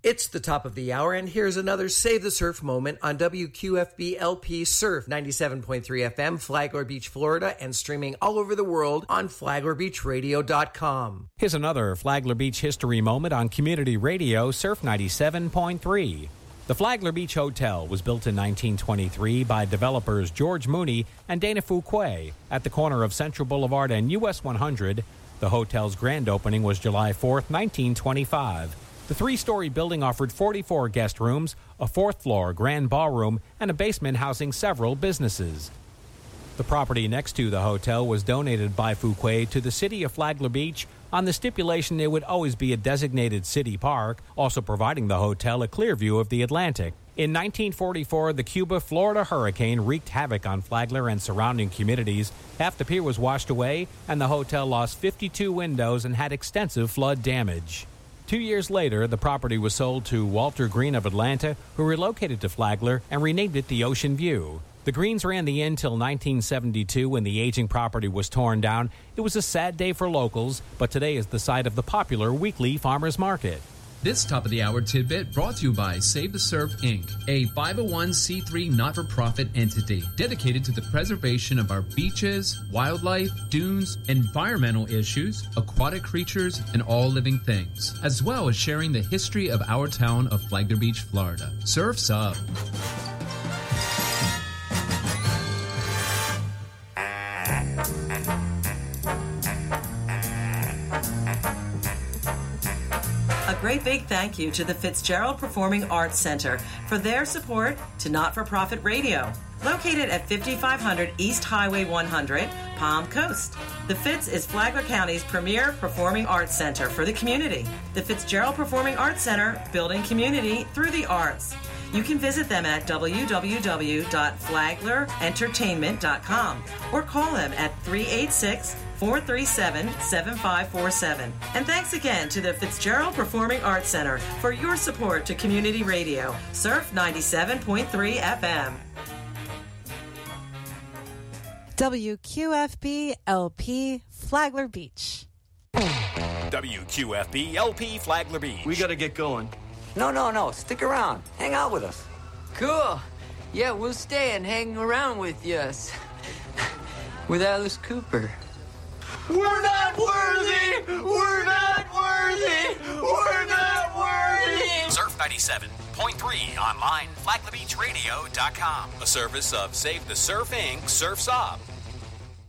It's the top of the hour, and here's another Save the Surf moment on WQFB LP Surf 97.3 FM, Flagler Beach, Florida, and streaming all over the world on FlaglerBeachRadio.com. Here's another Flagler Beach history moment on Community Radio, Surf 97.3. The Flagler Beach Hotel was built in 1923 by developers George Mooney and Dana Fuquay at the corner of Central Boulevard and US 100. The hotel's grand opening was July 4th, 1925. The three-story building offered 44 guest rooms, a fourth-floor grand ballroom, and a basement housing several businesses. The property next to the hotel was donated by Fuquay to the city of Flagler Beach on the stipulation it would always be a designated city park, also providing the hotel a clear view of the Atlantic. In 1944, the Cuba, Florida hurricane wreaked havoc on Flagler and surrounding communities. Half the pier was washed away, and the hotel lost 52 windows and had extensive flood damage. 2 years later, the property was sold to Walter Green of Atlanta, who relocated to Flagler and renamed it the Ocean View. The Greens ran the inn till 1972 when the aging property was torn down. It was a sad day for locals, but today is the site of the popular weekly farmers market. This top-of-the-hour tidbit brought to you by Save the Surf, Inc., a 501c3 not-for-profit entity dedicated to the preservation of our beaches, wildlife, dunes, environmental issues, aquatic creatures, and all living things, as well as sharing the history of our town of Flagler Beach, Florida. Surf's up! A great big thank you to the Fitzgerald Performing Arts Center for their support to Not-for-Profit Radio, located at 5500 East Highway 100, Palm Coast. The Fitz is Flagler County's premier performing arts center for the community. The Fitzgerald Performing Arts Center, building community through the arts. You can visit them at www.flaglerentertainment.com or call them at 386-437-7547. And thanks again to the Fitzgerald Performing Arts Center for your support to community radio. Surf 97.3 FM. WQFB LP Flagler Beach. WQFB LP Flagler Beach. We gotta get going. No. Stick around. Hang out with us. Cool. Yeah, we'll stay and hang around with us. With Alice Cooper. We're not worthy! We're not worthy! We're not worthy! Surf 97.3 online, FlaglerBeachRadio.com. A service of Save the Surf, Inc., Surf's Up.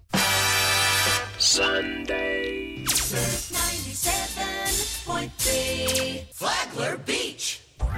Sunday. Surf 97.3.